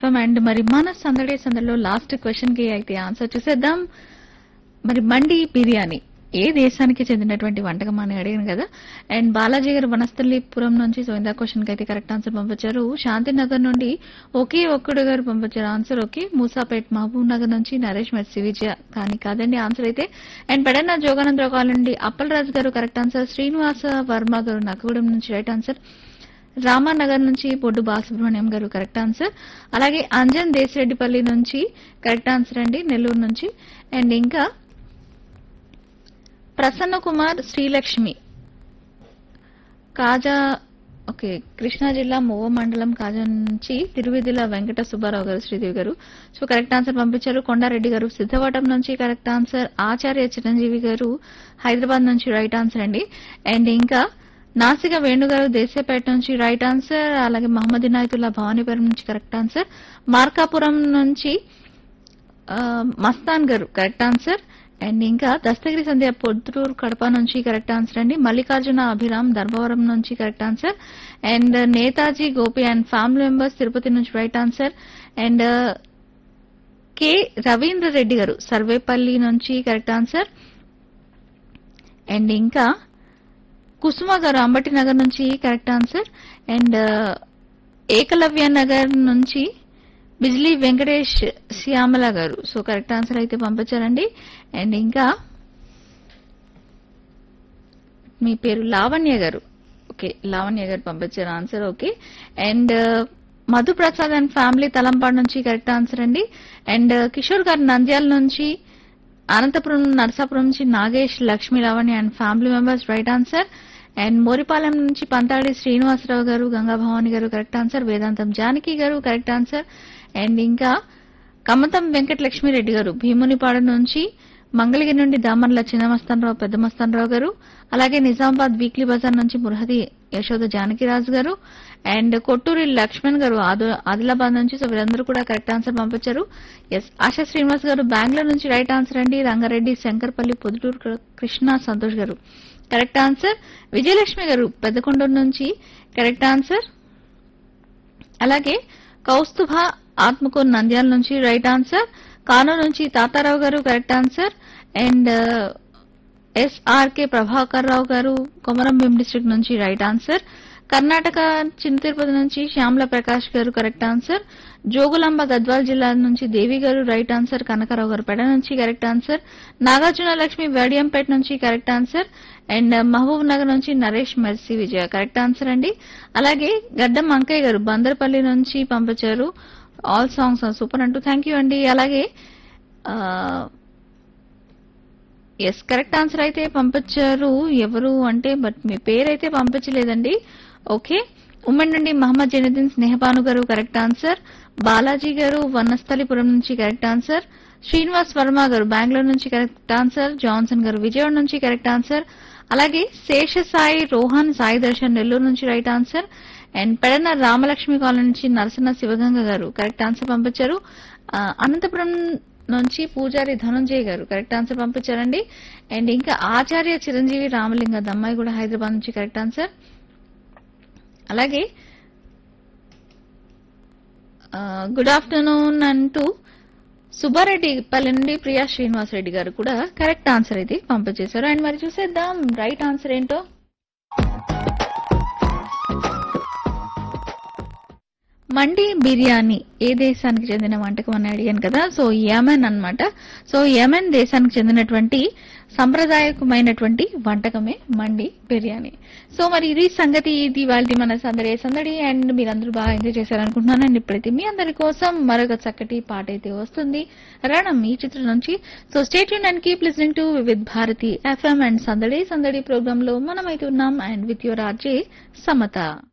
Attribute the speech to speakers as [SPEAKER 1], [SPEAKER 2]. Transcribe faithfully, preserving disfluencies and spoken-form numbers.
[SPEAKER 1] And మరి మన సందడి సందడిలో లాస్ట్ క్వశ్చన్ కి అయితే ఆన్సర్ చూసేద్దాం. మరి మండి బిర్యానీ ఏ దేశానికి చెందినటువంటి వంటకం అని అడిగాను కదా. అండ్ బాలాజీ గారు వనస్థలిపురం నుంచి సో ఇందా క్వశ్చన్ కి అయితే కరెక్ట్ ఆన్సర్ పంపించారు. శాంతినగర్ నుండి ఒకే ఒక్కడు గారు పంపించారు ఆన్సర్. ఓకే. మూసాపేట్ మహబూబ్ నగర్ నుంచి నరేష్ మెర్సి విజయ కానీ కాదండి ఆన్సర్ అయితే. అండ్ పెడన్న జోగానందరావు కాల్ నుండి అప్పలరాజు గారు కరెక్ట్ ఆన్సర్. శ్రీనివాస వర్మ గారు నక్కగూడెం నుంచి రైట్ ఆన్సర్. రామానగర్ నుంచి బొడ్డు బాలసుబ్రహ్మణ్యం గారు కరెక్ట్ ఆన్సర్. అలాగే అంజన్ దేశరెడ్డిపల్లి నుంచి కరెక్ట్ ఆన్సర్ అండి నెల్లూరు నుంచి. అండ్ ఇంకా ప్రసన్న కుమార్ శ్రీలక్ష్మి కాజా ఓకే కృష్ణా జిల్లా మువ్వ మండలం కాజా నుంచి తిరువిధుల వెంకట సుబ్బారావు గారు శ్రీదేవి గారు సో కరెక్ట్ ఆన్సర్ పంపించారు. కొండారెడ్డి గారు సిద్ధవటం నుంచి కరెక్ట్ ఆన్సర్. ఆచార్య చిరంజీవి గారు హైదరాబాద్ నుంచి రైట్ ఆన్సర్ అండి. అండ్ ఇంకా నాసిక వేణుగారు దేశపేట నుంచి రైట్ ఆన్సర్. అలాగే మహమ్మద్ ఇనాయతుల్లా భవానీపురం నుంచి కరెక్ట్ ఆన్సర్. మార్కాపురం నుంచి మస్తాన్ గారు కరెక్ట్ ఆన్సర్. అండ్ ఇంకా దస్తగిరి సంధ్య పొద్దుటూరు కడప నుంచి కరెక్ట్ ఆన్సర్ అండి. మల్లికార్జున అభిరామ్ ధర్మవరం నుంచి correct answer. And Netaji Gopi and family members Tirupati నుంచి right answer. And K Ravindra Reddy గారు సర్వేపల్లి నుంచి కరెక్ట్ ఆన్సర్. అండ్ ఇంకా కుసుమ గారు అంబటి నగర్ నుంచి correct answer. And Eklavya Nagar నుంచి బిజ్లీ వెంకటేష్ శ్యామల గారు సో కరెక్ట్ ఆన్సర్ అయితే పంపించారండి. అండ్ ఇంకా మీ పేరు లావణ్య గారు ఓకే లావణ్య గారు పంపించారు answer. Okay. And Madhu Prasad and family Talampadu నుంచి కరెక్ట్ ఆన్సర్ అండి. అండ్ కిషోర్ గారు నంద్యాల నుంచి, అనంతపురం నరసాపురం నుంచి Nagesh Lakshmi Lavanya and family members right answer. And Moripalem నుంచి పంతాడి శ్రీనివాసరావు గారు గంగా భవాని గారు కరెక్ట్ ఆన్సర్. వేదాంతం జానకి గారు కరెక్ట్ ఆన్సర్. అండ్ ఇంకా కమతం వెంకటలక్ష్మిరెడ్డి గారు భీమునిపాడు నుంచి, మంగళగిరి నుండి దామర్ల చిన్నమస్తానరావు పెద్ద మస్తానరావు గారు, అలాగే నిజామాబాద్ వీక్లీ బజార్ నుంచి మురహది యశోద జానకిరాజు గారు అండ్ కొట్టూరి లక్ష్మణ్ గారు ఆదిలాబాద్ నుంచి సో వీరందరూ కూడా కరెక్ట్ ఆన్సర్ పంపించారు. ఎస్ ఆశా శ్రీనివాస్ గారు బెంగళూరు నుంచి రైట్ ఆన్సర్ అండి. రంగారెడ్డి శంకర్పల్లి పొద్దుటూరు కృష్ణ సంతోష్ గారు కరెక్ట్ ఆన్సర్. విజయలక్ష్మి గారు పెద్దకొండూరు నుంచి కరెక్ట్ ఆన్సర్. అలాగే కౌస్తుభ ఆత్మకూరు నంద్యాల నుంచి రైట్ ఆన్సర్. కానూరు నుంచి తాతారావు గారు correct answer. And SRK Prabhakar Rao గారు కొమరంభీం డిస్ట్రిక్ట్ నుంచి రైట్ ఆన్సర్. కర్ణాటక చిన్న తిరుపతి నుంచి శ్యామల ప్రకాష్ గారు కరెక్ట్ ఆన్సర్. జోగులాంబ గద్వాల్ జిల్లా నుంచి దేవి గారు రైట్ ఆన్సర్. కనకరావు గారు పెడ నుంచి కరెక్ట్ ఆన్సర్. నాగార్జున లక్ష్మి వేడియంపేట నుంచి correct answer. And Mahabub Nagar నుంచి నరేష్ మెర్సీ విజయ కరెక్ట్ ఆన్సర్ అండి. అలాగే గడ్డం అంకయ్య గారు బందర్పల్లి నుంచి పంపించారు ఆల్ సాంగ్స్ సూపర్ అంటూ థ్యాంక్ యూ అండి. అలాగే ఎస్ కరెక్ట్ ఆన్సర్ అయితే పంపించారు ఎవరు అంటే బట్ మీ పేరైతే పంపించలేదండి. ఓకే. ఉమెన్ నుండి మహమ్మద్ జైనుద్దీన్ స్నేహపాను గారు కరెక్ట్ ఆన్సర్. బాలాజీ గారు వనస్థలిపురం నుంచి కరెక్ట్ ఆన్సర్. శ్రీనివాస్ వర్మ గారు బెంగళూరు నుంచి కరెక్ట్ ఆన్సర్. జాన్సన్ గారు విజయవాడ నుంచి కరెక్ట్ ఆన్సర్. అలాగే శేషసాయి రోహన్ సాయి దర్శన్ నెల్లూరు నుంచి right answer. And Pedana Ramalakshmi colony నుంచి నరసన్న శివగంగ గారు కరెక్ట్ ఆన్సర్ పంపించారు. అనంతపురం నుంచి పూజారి ధనంజయ్ గారు కరెక్ట్ ఆన్సర్ పంపించారండి. అండ్ ఇంకా ఆచార్య చిరంజీవి రామలింగ దమ్మాయి కూడా హైదరాబాద్ నుంచి కరెక్ట్ ఆన్సర్. అలాగే గుడ్ ఆఫ్టర్నూన్ అంటూ సుబ్బారెడ్డి పల్లె నుండి ప్రియా శ్రీనివాస్ రెడ్డి గారు కూడా కరెక్ట్ ఆన్సర్ అయితే పంపించేశారు. అండ్ మరి చూసేద్దాం రైట్ ఆన్సర్ ఏంటో. మండి బిర్యానీ ఏ దేశానికి చెందిన వంటకం అని అడిగాను కదా. సో యెమెన్ అన్నమాట. సో యెమెన్ దేశానికి చెందినటువంటి సంప్రదాయకమైనటువంటి వంటకమే మండి బిర్యానీ. సో మరి ఇది సంగతి. ఇది వాళ్ళది మన సందడి సందడి. అండ్ మీరందరూ బాగా ఎంజాయ్ చేశారనుకుంటున్నాను. అండ్ ఇప్పుడైతే మీ అందరి కోసం మరొక చక్కటి పాట అయితే వస్తుంది రణం ఈ చిత్రం నుంచి. So stay tune and keep listening to Vividh Bharati FM and సందడి సందడి ప్రోగ్రామ్ లో మనమైతే ఉన్నాం and with your RJ Samata.